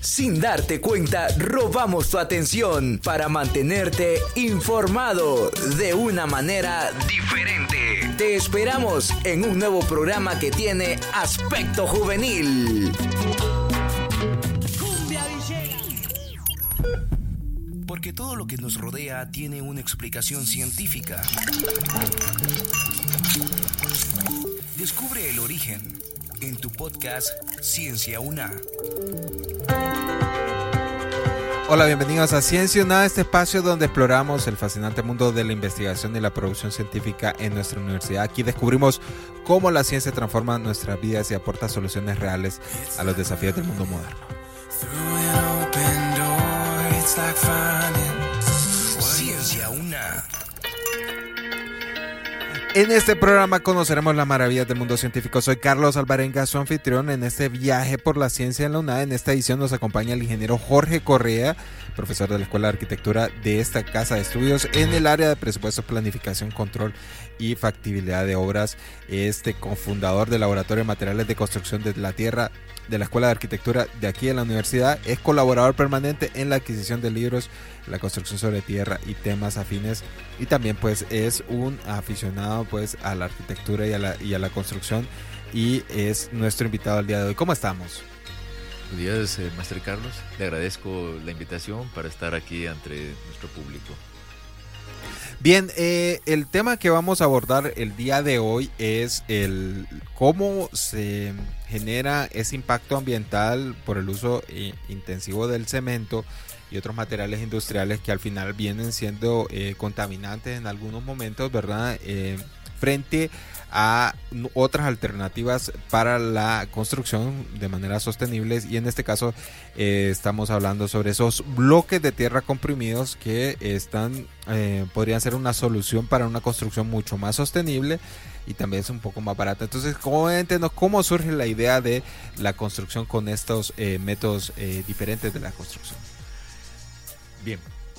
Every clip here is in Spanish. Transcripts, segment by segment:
Sin darte cuenta, robamos tu atención para mantenerte informado de una manera diferente. Te esperamos en un nuevo programa que tiene aspecto juvenil. Porque todo lo que nos rodea tiene una explicación científica. Descubre el origen en tu podcast Ciencia UNA. Hola, bienvenidos a Ciencia UNA, este espacio donde exploramos el fascinante mundo de la investigación y la producción científica en nuestra universidad. Aquí descubrimos cómo la ciencia transforma nuestras vidas y aporta soluciones reales a los desafíos del mundo moderno. Ciencia UNA. En este programa conoceremos las maravillas del mundo científico. Soy Carlos Alvarenga, su anfitrión en este viaje por la ciencia en la UNA. En esta edición nos acompaña el ingeniero Jorge Correa, profesor de la Escuela de Arquitectura de esta casa de estudios en el área de presupuesto, planificación, control y factibilidad de obras. Cofundador del Laboratorio de Materiales de Construcción de la Tierra de la Escuela de Arquitectura de aquí en la universidad. Es colaborador permanente en la adquisición de libros, la construcción sobre tierra y temas afines, y también pues es un aficionado pues a la arquitectura y a la construcción, y es nuestro invitado el día de hoy. ¿Cómo estamos? Buenos días, Master Carlos. Le agradezco la invitación para estar aquí ante nuestro público. Bien, el tema que vamos a abordar el día de hoy es el cómo se genera ese impacto ambiental por el uso intensivo del cemento y otros materiales industriales que al final vienen siendo contaminantes en algunos momentos, ¿verdad? Frente a otras alternativas para la construcción de manera sostenibles, y en este caso estamos hablando sobre esos bloques de tierra comprimidos que podrían ser una solución para una construcción mucho más sostenible y también es un poco más barata. Entonces, coméntenos cómo surge la idea de la construcción con estos métodos diferentes de la construcción. Bien,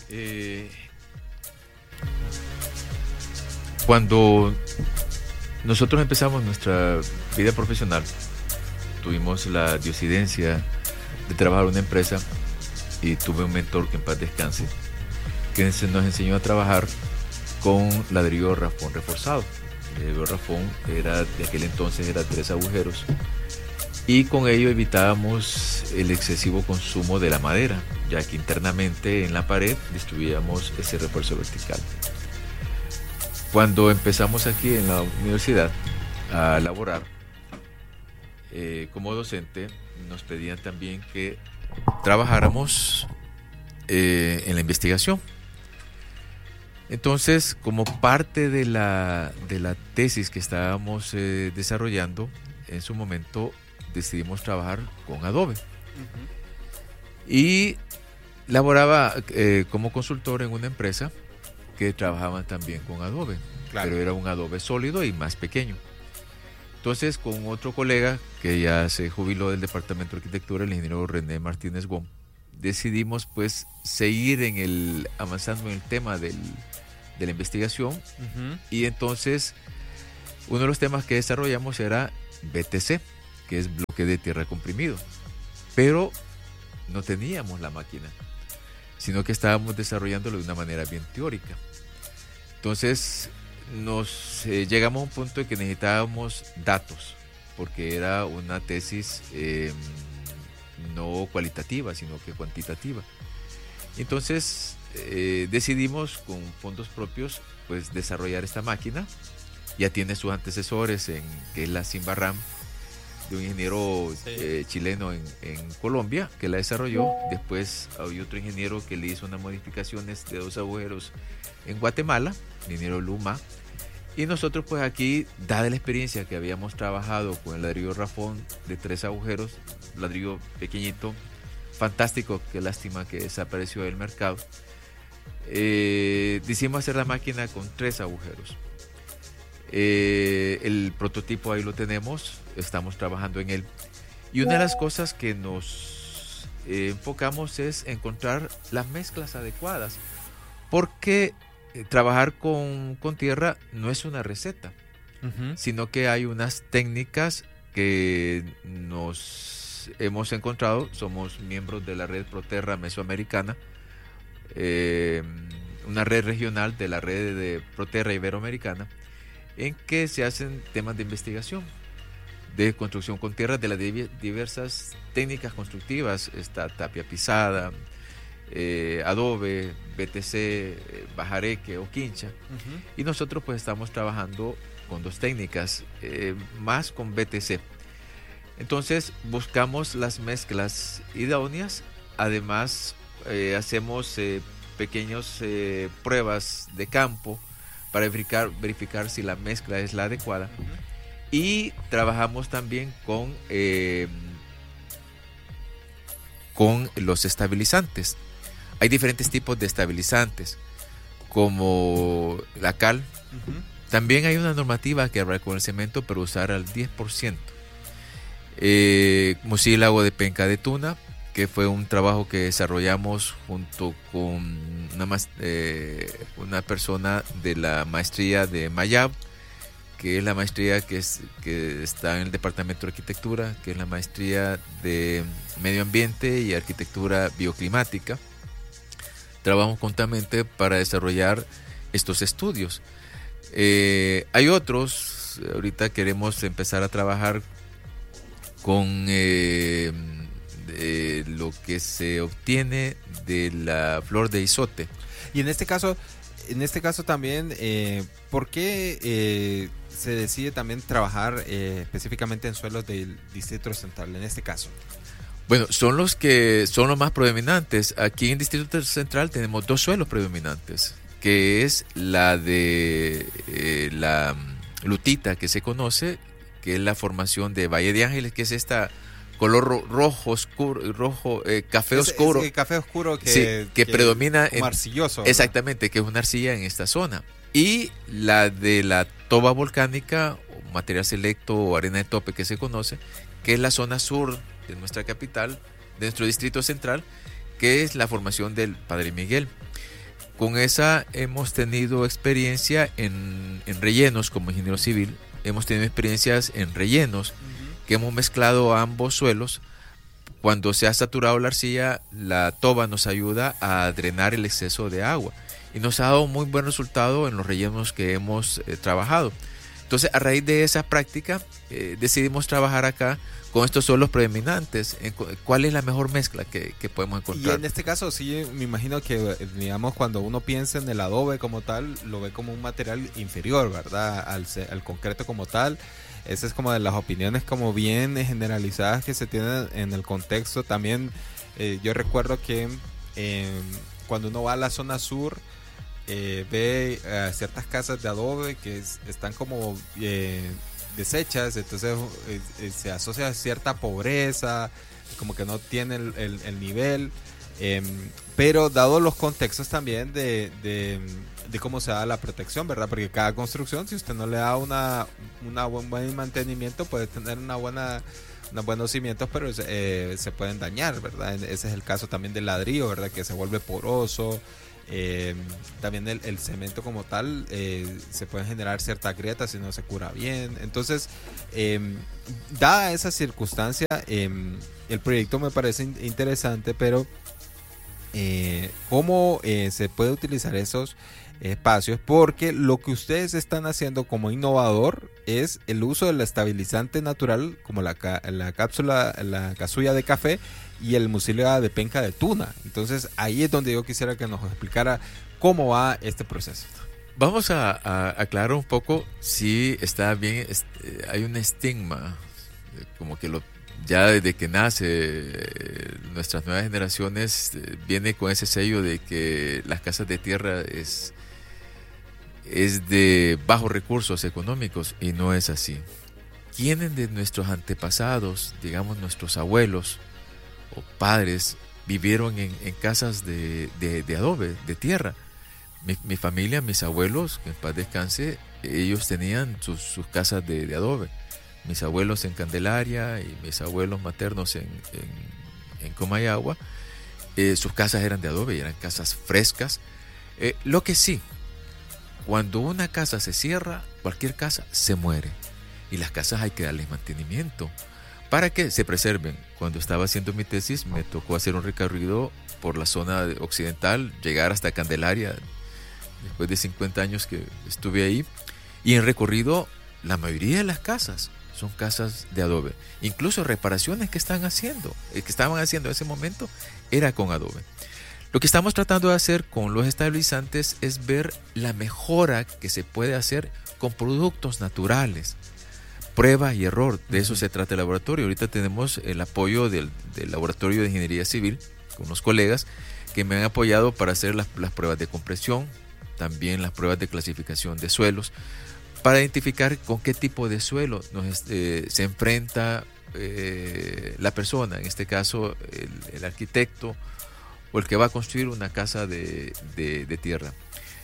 cuando nosotros empezamos nuestra vida profesional, tuvimos la diosidencia de trabajar en una empresa y tuve un mentor, que en paz descanse, que nos enseñó a trabajar con ladrillo rafón reforzado. El ladrillo rafón de aquel entonces era 3 agujeros, y con ello evitábamos el excesivo consumo de la madera, ya que internamente en la pared distribuíamos ese refuerzo vertical. Cuando empezamos aquí en la universidad a laborar como docente, nos pedían también que trabajáramos en la investigación. Entonces, como parte de la tesis que estábamos desarrollando, en su momento decidimos trabajar con Adobe. Y laboraba como consultor en una empresa que trabajaban también con Adobe, claro, pero era un Adobe sólido y más pequeño. Entonces, con otro colega que ya se jubiló del departamento de arquitectura, el ingeniero René Martínez Wong, decidimos pues seguir avanzando en el tema de la investigación. Y entonces uno de los temas que desarrollamos era BTC, que es bloque de tierra comprimido, pero no teníamos la máquina, sino que estábamos desarrollándolo de una manera bien teórica. Entonces llegamos a un punto en que necesitábamos datos, porque era una tesis no cualitativa, sino que cuantitativa. Entonces decidimos con fondos propios pues desarrollar esta máquina. Ya tiene sus antecesores, que es la Simba-Ram, de un ingeniero chileno en Colombia, que la desarrolló. Después había otro ingeniero que le hizo unas modificaciones de 2 agujeros en Guatemala, el ingeniero Luma. Y nosotros pues aquí, dada la experiencia que habíamos trabajado con el ladrillo rafón de 3 agujeros, ladrillo pequeñito, fantástico, qué lástima que desapareció del mercado, decidimos hacer la máquina con 3 agujeros. El prototipo ahí lo tenemos, estamos trabajando en él, y una de las cosas que nos enfocamos es encontrar las mezclas adecuadas, porque trabajar con tierra no es una receta, sino que hay unas técnicas que nos hemos encontrado, somos miembros de la red Proterra Mesoamericana, una red regional de la red de Proterra Iberoamericana, en que se hacen temas de investigación de construcción con tierra de las diversas técnicas constructivas. Está tapia pisada, adobe, BTC, bajareque o quincha. Y nosotros pues estamos trabajando con dos técnicas, más con BTC. Entonces buscamos las mezclas idóneas. Además hacemos pequeñas pruebas de campo para verificar si la mezcla es la adecuada. Y trabajamos también con los estabilizantes. Hay diferentes tipos de estabilizantes, como la cal. También hay una normativa que habla con el cemento, pero usar al 10%. Mucílago de penca de tuna, que fue un trabajo que desarrollamos junto con una persona de la maestría de Mayab, que es la maestría que está en el Departamento de Arquitectura, que es la maestría de Medio Ambiente y Arquitectura Bioclimática. Trabajamos conjuntamente para desarrollar estos estudios. Hay otros, ahorita queremos empezar a trabajar con lo que se obtiene de la flor de isote. Y en este caso también, ¿por qué se decide también trabajar específicamente en suelos del Distrito Central en este caso? Bueno, son los más predominantes. Aquí en Distrito Central tenemos dos suelos predominantes, que es la de la lutita, que se conoce, que es la formación de Valle de Ángeles, que es esta color rojo oscuro, café oscuro. Es café oscuro que predomina. Como arcilloso. Exactamente, que es una arcilla en esta zona. Y la de la toba volcánica, o material selecto o arena de tope, que se conoce, que es la zona sur de nuestra capital, de nuestro Distrito Central, que es la formación del Padre Miguel. Con esa hemos tenido experiencia en rellenos como ingeniero civil. Hemos tenido experiencias en rellenos que hemos mezclado ambos suelos. Cuando se ha saturado la arcilla, la toba nos ayuda a drenar el exceso de agua y nos ha dado muy buen resultado en los rellenos que hemos trabajado. Entonces, a raíz de esa práctica, decidimos trabajar acá con estos suelos predominantes. ¿Cuál es la mejor mezcla que podemos encontrar? Y en este caso, sí, me imagino que, digamos, cuando uno piensa en el adobe como tal, lo ve como un material inferior, ¿verdad? Al concreto como tal. Esa es como de las opiniones como bien generalizadas que se tienen en el contexto. También yo recuerdo que cuando uno va a la zona sur, ve ciertas casas de adobe que están como deshechas, entonces se asocia a cierta pobreza, como que no tiene el nivel, pero dado los contextos también de cómo se da la protección, ¿verdad? Porque cada construcción, si usted no le da un buen mantenimiento, puede tener unos buenos cimientos, pero se pueden dañar, ¿verdad? Ese es el caso también del ladrillo, ¿verdad? Que se vuelve poroso. También el cemento como tal, se pueden generar ciertas grietas si no se cura bien. Entonces, dada esa circunstancia, el proyecto me parece interesante, pero ¿cómo se puede utilizar esos espacios? Porque lo que ustedes están haciendo como innovador es el uso del estabilizante natural, como la cápsula, la casulla de café y el mucílago de penca de tuna. Entonces ahí es donde yo quisiera que nos explicara cómo va este proceso. Vamos a aclarar un poco si está bien. Hay un estigma, como que ya desde que nace nuestras nuevas generaciones viene con ese sello de que las casas de tierra es de bajos recursos económicos, y no es así. ¿Quiénes de nuestros antepasados, digamos nuestros abuelos o padres, vivieron en casas de adobe, de tierra? Mi familia, mis abuelos, que en paz descanse, ellos tenían sus casas de adobe. Mis abuelos en Candelaria y mis abuelos maternos en Comayagua, sus casas eran de adobe y eran casas frescas. Lo que sí, cuando una casa se cierra, cualquier casa se muere, y las casas hay que darles mantenimiento, para que se preserven. Cuando estaba haciendo mi tesis me tocó hacer un recorrido por la zona occidental, llegar hasta Candelaria, después de 50 años que estuve ahí, y en recorrido la mayoría de las casas son casas de adobe. Incluso reparaciones que estaban haciendo en ese momento era con adobe. Lo que estamos tratando de hacer con los estabilizantes es ver la mejora que se puede hacer con productos naturales. Prueba y error, de eso se trata el laboratorio. Ahorita tenemos el apoyo del Laboratorio de Ingeniería Civil, con unos colegas que me han apoyado para hacer las pruebas de compresión, también las pruebas de clasificación de suelos, para identificar con qué tipo de suelo se enfrenta la persona, en este caso el arquitecto o el que va a construir una casa de tierra.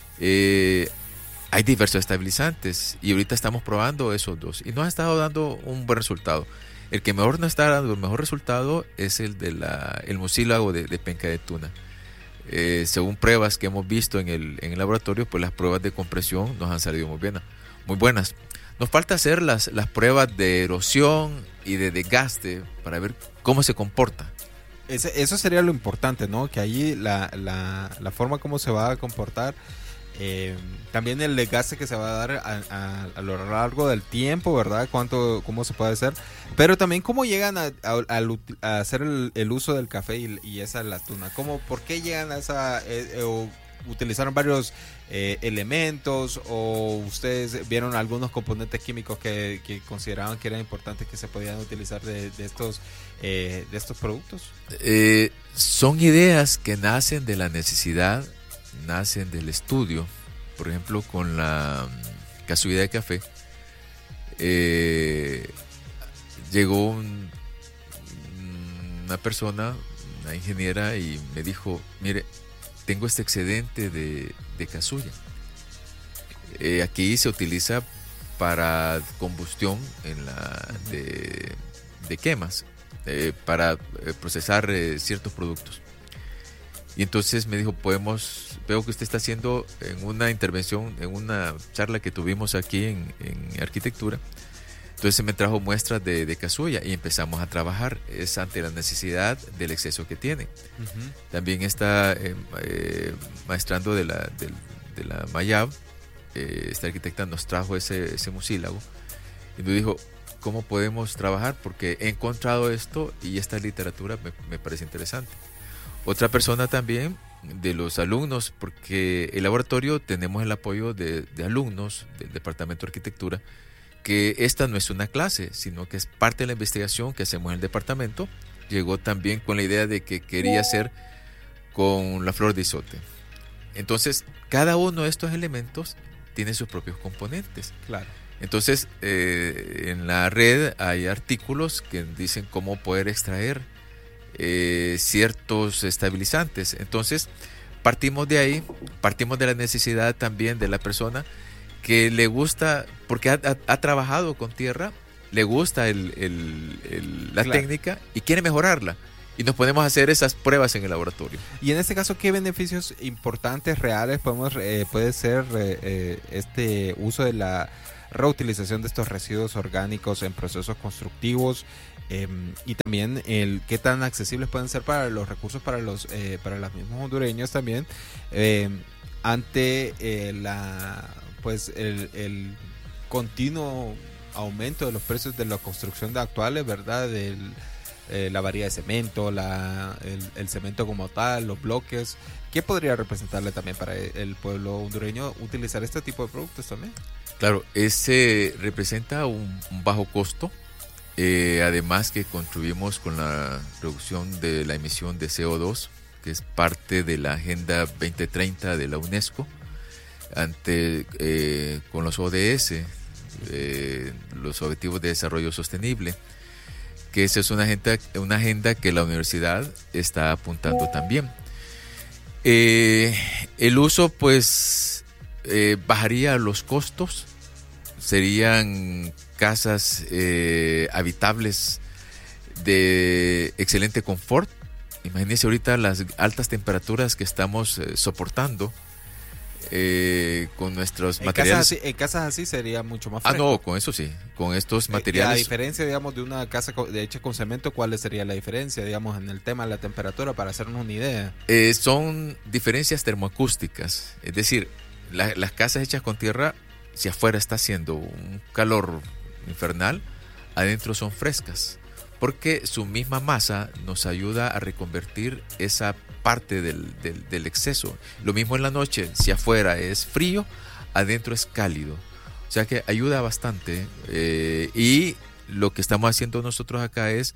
Hay diversos estabilizantes y ahorita estamos probando esos dos y nos ha estado dando un buen resultado. El que mejor nos está dando el mejor resultado es el el mucílago de penca de tuna. Según pruebas que hemos visto en el laboratorio, pues las pruebas de compresión nos han salido muy buenas. Nos falta hacer las pruebas de erosión y de desgaste para ver cómo se comporta. Eso sería lo importante, ¿no? Que ahí la forma como se va a comportar, también el desgaste que se va a dar a lo largo del tiempo, ¿verdad? Cómo se puede hacer, pero también cómo llegan a hacer el uso del café y esa la tuna. ¿Por qué llegan a esa... utilizaron varios elementos o ustedes vieron algunos componentes químicos que consideraban que eran importantes que se podían utilizar de estos productos? Son ideas que nacen de la necesidad, nacen del estudio. Por ejemplo, con la casulla de café llegó una persona, una ingeniera, y me dijo: mire, tengo este excedente de casulla. Aquí se utiliza para combustión de quemas, para procesar ciertos productos. Y entonces me dijo: veo que usted está haciendo en una intervención, en una charla que tuvimos aquí en arquitectura. Entonces me trajo muestras de casulla y empezamos a trabajar. Es ante la necesidad del exceso que tiene. Uh-huh. También está maestrando de la Mayab, esta arquitecta nos trajo ese mucílago y nos dijo: ¿cómo podemos trabajar? Porque he encontrado esto y esta literatura me parece interesante. Otra persona también de los alumnos, porque el laboratorio tenemos el apoyo de alumnos del Departamento de Arquitectura, que esta no es una clase, sino que es parte de la investigación que hacemos en el departamento. Llegó también con la idea de que quería hacer con la flor de isote. Entonces, cada uno de estos elementos tiene sus propios componentes. Claro. Entonces, en la red hay artículos que dicen cómo poder extraer ciertos estabilizantes. Entonces, partimos de ahí, partimos de la necesidad también de la persona que le gusta, porque ha trabajado con tierra, le gusta la técnica y quiere mejorarla. Y nos podemos hacer esas pruebas en el laboratorio. Y en este caso, ¿qué beneficios importantes, reales, puede ser este uso de la reutilización de estos residuos orgánicos en procesos constructivos? Y también qué tan accesibles pueden ser para los recursos para los mismos hondureños también, ante el continuo aumento de los precios de la construcción actuales, ¿verdad? La variedad de cemento, el cemento como tal, los bloques. ¿Qué podría representarle también para el pueblo hondureño utilizar este tipo de productos también? Claro, ese representa un bajo costo. Además que contribuimos con la reducción de la emisión de CO2, que es parte de la Agenda 2030 de la UNESCO, con los ODS, los Objetivos de Desarrollo Sostenible, que esa es una agenda que la universidad está apuntando también. El uso, pues, bajaría los costos, serían casas habitables de excelente confort. Imagínense ahorita las altas temperaturas que estamos soportando. con nuestros materiales. En casas así sería mucho más fresco. No, con eso sí, con estos materiales. La diferencia, digamos, de una casa hecha con cemento, ¿cuál sería la diferencia, digamos, en el tema de la temperatura, para hacernos una idea? Son diferencias termoacústicas, es decir, las casas hechas con tierra, si afuera está haciendo un calor infernal, adentro son frescas, porque su misma masa nos ayuda a reconvertir esa parte del exceso. Lo mismo en la noche, si afuera es frío, adentro es cálido. O sea que ayuda bastante. Y lo que estamos haciendo nosotros acá es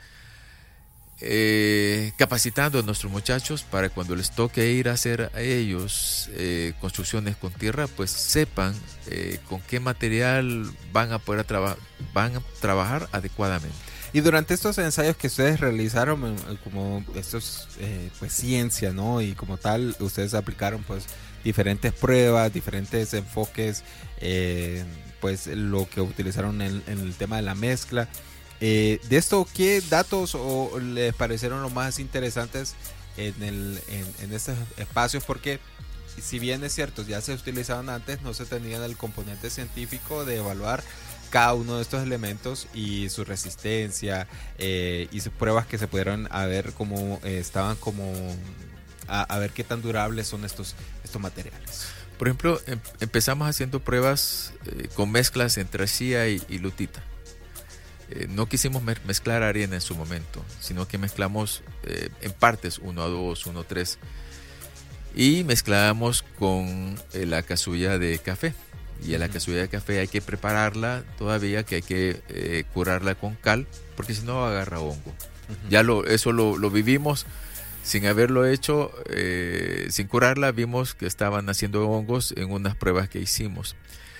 capacitando a nuestros muchachos para cuando les toque ir a hacer a ellos construcciones con tierra, pues sepan con qué material van a poder trabajar adecuadamente. Y durante estos ensayos que ustedes realizaron, como estos, pues ciencia, ¿no? Y como tal, ustedes aplicaron pues diferentes pruebas, diferentes enfoques, pues lo que utilizaron en el tema de la mezcla. De esto, ¿qué datos les parecieron los más interesantes en estos espacios? Porque si bien es cierto, ya se utilizaban antes, no se tenía el componente científico de evaluar cada uno de estos elementos y su resistencia, y sus pruebas que se pudieron a ver cómo estaban, como a ver qué tan durables son estos materiales. Por ejemplo, empezamos haciendo pruebas con mezclas entre arcilla y lutita. No quisimos mezclar arena en su momento, sino que mezclamos en partes 1-2, 1-3, y mezclamos con la casulla de café. Y a la casulla de café hay que prepararla todavía, que hay que curarla con cal, porque si no agarra hongo. Ya eso lo vivimos sin haberlo hecho, sin curarla. Vimos que estaban haciendo hongos en unas pruebas que hicimos.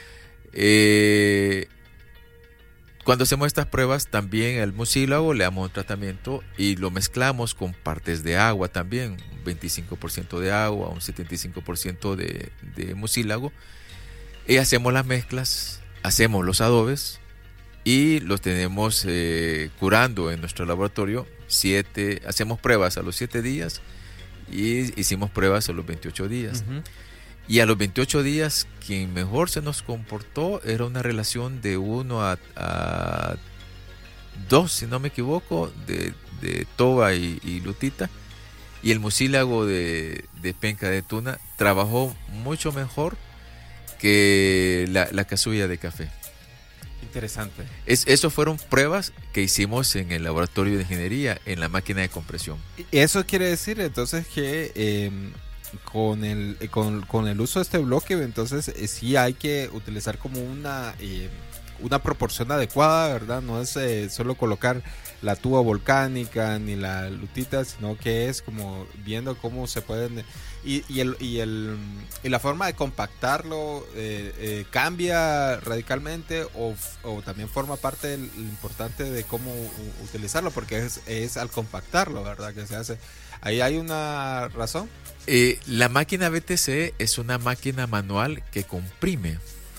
Cuando hacemos estas pruebas, también al mucílago le damos un tratamiento y lo mezclamos con partes de agua también, un 25% de agua, un 75% de mucílago. Y hacemos las mezclas, hacemos los adobes y los tenemos curando en nuestro laboratorio. Hacemos pruebas a los 7 días y hicimos pruebas a los 28 días. Y a los 28 días, quien mejor se nos comportó era una relación de 1 a 2, si no me equivoco, de toba y lutita. Y el mucílago de penca de tuna trabajó mucho mejor que la casulla de café. Interesante. Eso fueron pruebas que hicimos en el laboratorio de ingeniería, en la máquina de compresión. Eso quiere decir entonces que con el uso de este bloque, entonces sí hay que utilizar como una proporción adecuada, ¿verdad? No es solo colocar la tuba volcánica ni la lutita, sino que es como viendo cómo se pueden y la forma de compactarlo cambia radicalmente, o también forma parte del importante de cómo utilizarlo, porque es al compactarlo, ¿verdad? Que se hace. Ahí hay una razón. La máquina BTC es una máquina manual que comprime.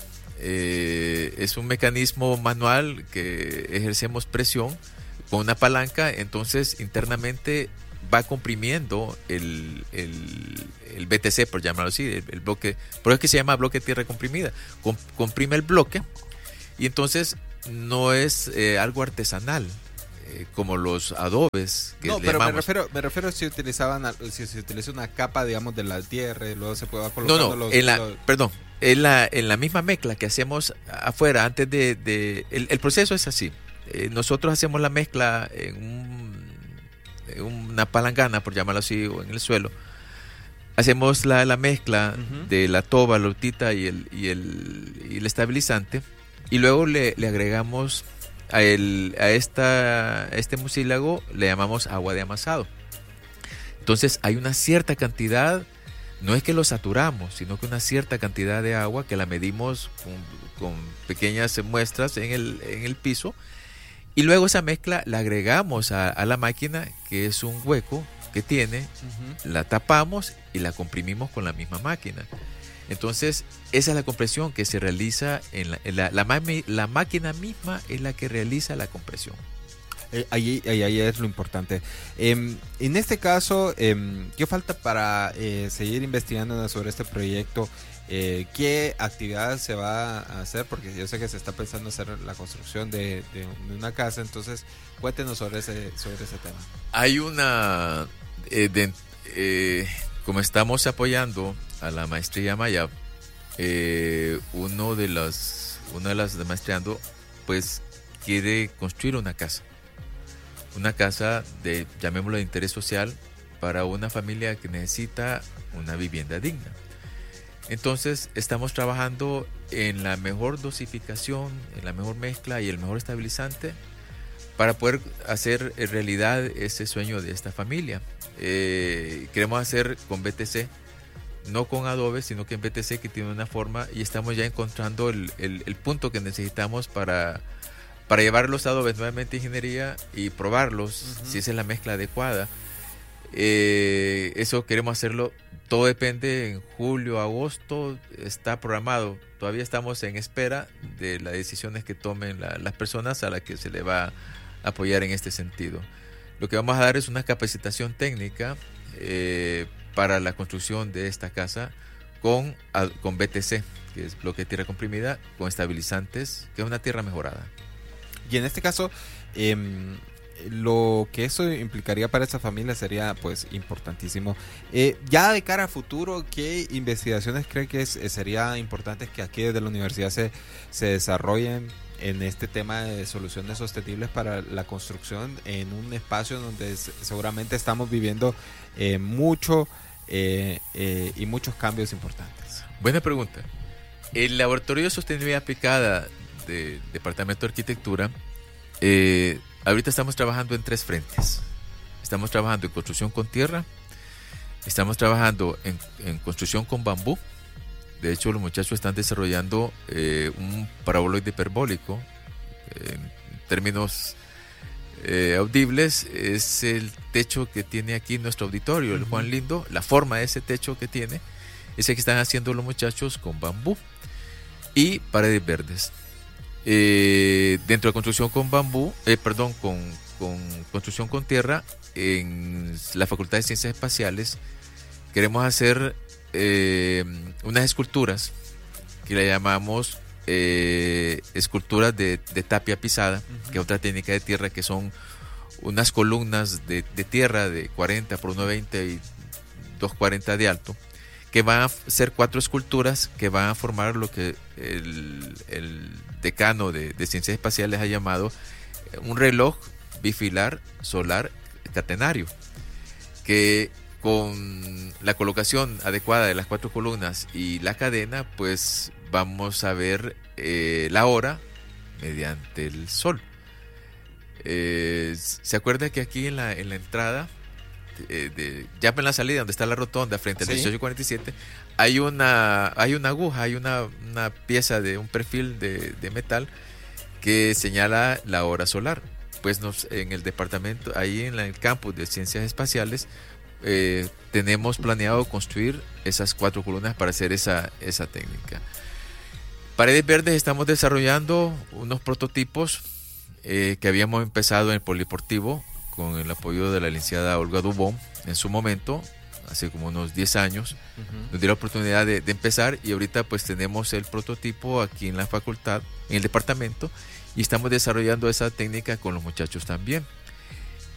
Es un mecanismo manual que ejercemos presión con una palanca, entonces internamente va comprimiendo el BTC, por llamarlo así, el bloque. Por eso es que se llama bloque de tierra comprimida. Comprime el bloque y entonces no es algo artesanal como los adobes que no, pero llamamos. me refiero si se utiliza una capa, digamos, de la tierra y luego se puede colocar en la misma mezcla que hacemos afuera antes el proceso es así. Nosotros hacemos la mezcla en una palangana, por llamarlo así, o en el suelo. Hacemos la mezcla de la toba, la lutita y el estabilizante, y luego le agregamos a este mucílago, le llamamos agua de amasado. Entonces hay una cierta cantidad, no es que lo saturamos, sino que una cierta cantidad de agua que la medimos con pequeñas muestras en el piso, y luego esa mezcla la agregamos a la máquina, que es un hueco que tiene, la tapamos y la comprimimos con la misma máquina. Entonces esa es la compresión que se realiza la máquina misma es la que realiza la compresión. Ahí es lo importante. En este caso, ¿qué falta para seguir investigando sobre este proyecto? ¿Qué actividades se va a hacer? Porque yo sé que se está pensando hacer la construcción de una casa, entonces cuéntenos sobre ese tema. Hay una... como estamos apoyando a la maestría Maya, una de las de Maestreando, pues quiere construir una casa de, llamémoslo, de interés social para una familia que necesita una vivienda digna. Entonces estamos trabajando en la mejor dosificación, en la mejor mezcla y el mejor estabilizante para poder hacer realidad ese sueño de esta familia. Queremos hacer con BTC, no con Adobe, sino que en BTC, que tiene una forma, y estamos ya encontrando el punto que necesitamos para llevar los Adobes nuevamente a ingeniería y probarlos, si esa es la mezcla adecuada. Eso queremos hacerlo, todo depende, en julio, agosto, está programado. Todavía estamos en espera de las decisiones que tomen las personas a las que se le va a apoyar en este sentido. Lo que vamos a dar es una capacitación técnica para la construcción de esta casa con BTC, que es bloque de tierra comprimida, con estabilizantes, que es una tierra mejorada. Y en este caso, lo que eso implicaría para esta familia sería pues importantísimo. Ya de cara a futuro, ¿qué investigaciones cree que sería importante que aquí desde la universidad se desarrollen en este tema de soluciones sostenibles para la construcción en un espacio donde seguramente estamos viviendo mucho y muchos cambios importantes? Buena pregunta. El Laboratorio de Sostenibilidad Aplicada del Departamento de Arquitectura, ahorita estamos trabajando en 3 frentes. Estamos trabajando en construcción con tierra, estamos trabajando en construcción con bambú. De hecho, los muchachos están desarrollando un paraboloide hiperbólico. En términos audibles, es el techo que tiene aquí nuestro auditorio, el Juan Lindo. La forma de ese techo que tiene es el que están haciendo los muchachos con bambú y paredes verdes. Dentro de construcción con bambú, con construcción con tierra, en la Facultad de Ciencias Espaciales queremos hacer unas esculturas que le llamamos esculturas de tapia pisada, que es otra técnica de tierra, que son unas columnas de tierra de 40 por 1,20 y 2,40 de alto, que van a ser 4 esculturas que van a formar lo que el decano de Ciencias Espaciales ha llamado un reloj bifilar solar catenario, que con la colocación adecuada de las 4 columnas y la cadena, pues vamos a ver la hora mediante el sol. ¿Se acuerda que aquí en la entrada, ya en la salida donde está la rotonda frente al 1847, hay una aguja, hay una pieza de un perfil de metal que señala la hora solar? Pues en el departamento, ahí en el campus de Ciencias Espaciales, tenemos planeado construir esas 4 columnas para hacer esa técnica. Paredes verdes, estamos desarrollando unos prototipos que habíamos empezado en el Polideportivo con el apoyo de la licenciada Olga Dubón en su momento, hace como unos 10 años. Nos dio la oportunidad de empezar, y ahorita pues tenemos el prototipo aquí en la facultad, en el departamento, y estamos desarrollando esa técnica con los muchachos también.